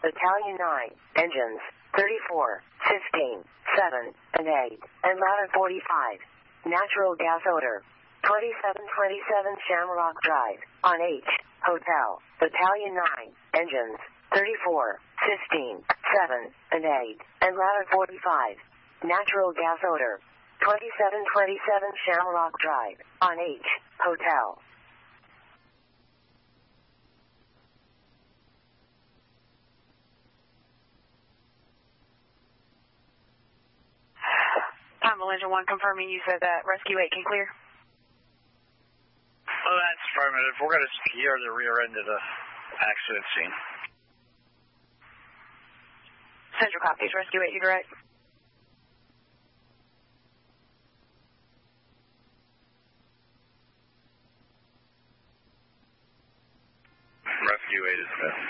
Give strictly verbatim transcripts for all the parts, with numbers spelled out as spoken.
Battalion nine, engines, thirty-four, fifteen, seven, and eight, and ladder forty-five. Natural gas odor. twenty-seven twenty-seven Shamrock Drive, on H, Hotel, Battalion nine, engines, thirty-four, fifteen, seven, and eight, and ladder forty-five. Natural gas odor. twenty-seven twenty-seven Shamrock Drive, on H, Hotel. Combo Engine one confirming you said that Rescue eight can clear. Oh, that's affirmative. We're going to secure the rear end of the accident scene. Central copies, Rescue eight, you direct. Rescue eight is missed.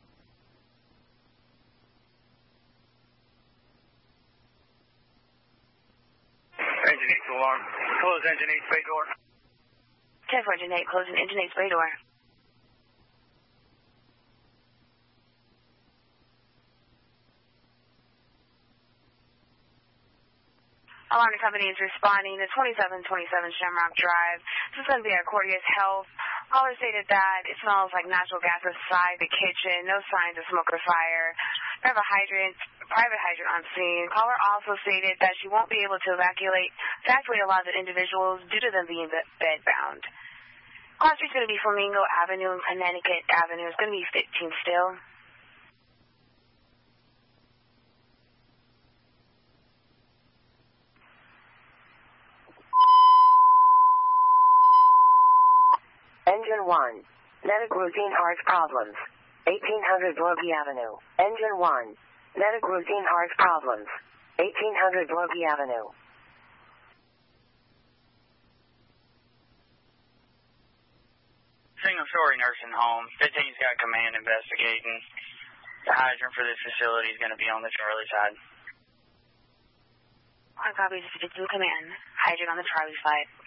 Engine eight's alarm. Close engine eight's bay door. ten four Engine eight, closing Engine eight's bay door. Alarming company is responding to twenty-seven twenty-seven Shamrock Drive. This is going to be at Cordius Health. Caller stated that it smells like natural gas inside the kitchen. No signs of smoke or fire. We have a hydrant, private hydrant on scene. Caller also stated that she won't be able to evacuate, evacuate a lot of the individuals due to them being bedbound. Cross Street's going to be Flamingo Avenue and Connecticut Avenue. It's going to be fifteen still. Engine one, medic routine heart problems. eighteen hundred Lorby Avenue. Engine one, medic routine heart problems. eighteen hundred Lorby Avenue. Single story nursing home. fifteen's got command investigating. The hydrant for this facility is going to be on the Charlie side. One copy is fifteen command. Hydrant on the Charlie side.